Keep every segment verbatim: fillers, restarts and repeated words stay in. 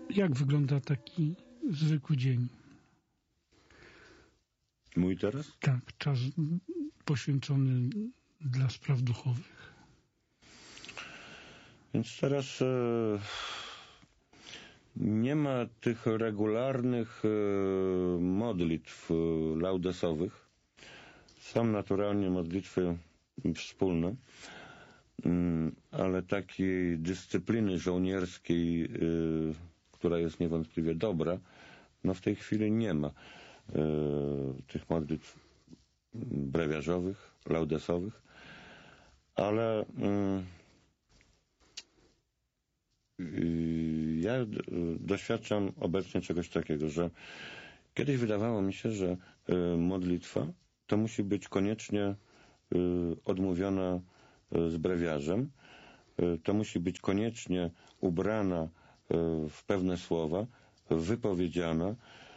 Jak wygląda taki zwykły dzień? Mój teraz? Tak, czas poświęcony dla spraw duchowych. Więc teraz e, nie ma tych regularnych e, modlitw e, laudesowych. Są naturalnie modlitwy wspólne, mm, ale takiej dyscypliny żołnierskiej, e, która jest niewątpliwie dobra, no w tej chwili nie ma e, tych modlitw brewiarzowych, laudesowych, ale mm, ja doświadczam obecnie czegoś takiego, że kiedyś wydawało mi się, że modlitwa to musi być koniecznie odmówiona z brewiarzem, to musi być koniecznie ubrana w pewne słowa, wypowiedziana.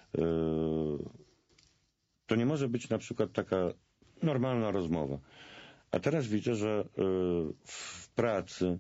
To nie może być na przykład taka normalna rozmowa. A teraz widzę, że w pracy,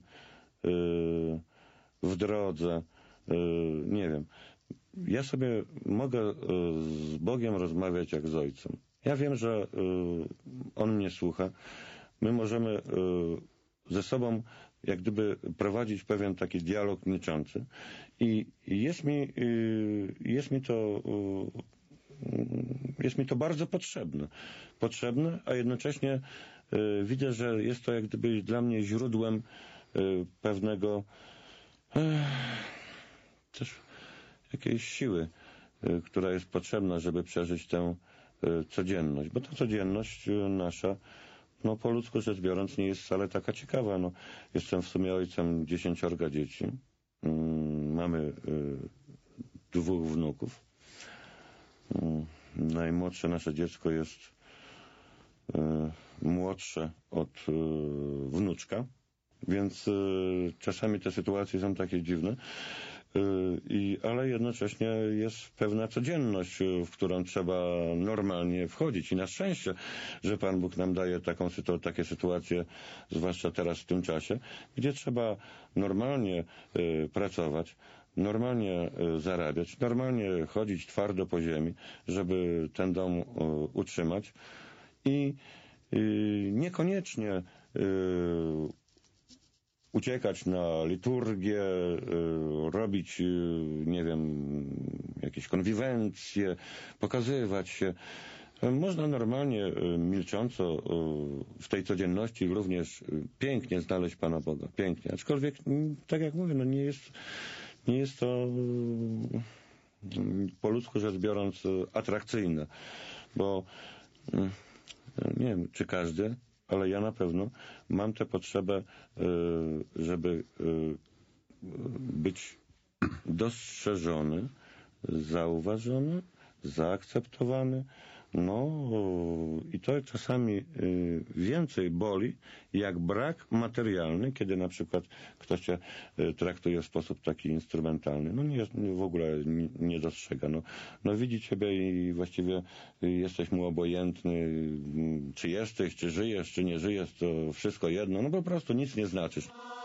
w drodze, nie wiem, ja sobie mogę z Bogiem rozmawiać jak z Ojcem. Ja wiem, że On mnie słucha. My możemy ze sobą jak gdyby prowadzić pewien taki dialog milczący. I jest mi, jest mi to jest mi to bardzo potrzebne. Potrzebne, a jednocześnie widzę, że jest to jak gdyby dla mnie źródłem pewnego też jakiejś siły, która jest potrzebna, żeby przeżyć tę codzienność. Bo ta codzienność nasza, no po ludzku rzecz biorąc, nie jest wcale taka ciekawa. No, jestem w sumie ojcem dziesięciorga dzieci. Mamy dwóch wnuków. Najmłodsze nasze dziecko jest młodsze od wnuczka. Więc y, czasami te sytuacje są takie dziwne, y, i, ale jednocześnie jest pewna codzienność, w którą trzeba normalnie wchodzić. I na szczęście, że Pan Bóg nam daje taką, takie sytuacje, zwłaszcza teraz w tym czasie, gdzie trzeba normalnie y, pracować, normalnie y, zarabiać, normalnie chodzić twardo po ziemi, żeby ten dom y, utrzymać. I y, niekoniecznie y, uciekać na liturgię, robić, nie wiem, jakieś konwiwencje, pokazywać się. Można normalnie, milcząco w tej codzienności również pięknie znaleźć Pana Boga. Pięknie. Aczkolwiek, tak jak mówię, no nie jest, nie jest to po ludzku rzecz biorąc atrakcyjne. Bo nie wiem, czy każdy, ale ja na pewno mam tę potrzebę, żeby być dostrzeżony, zauważony, zaakceptowany. No i to czasami więcej boli, jak brak materialny, kiedy na przykład ktoś cię traktuje w sposób taki instrumentalny. No nie, w ogóle nie, nie dostrzega. No, no widzi ciebie i właściwie jesteś mu obojętny, czy jesteś, czy żyjesz, czy nie żyjesz, to wszystko jedno. No po prostu nic nie znaczysz.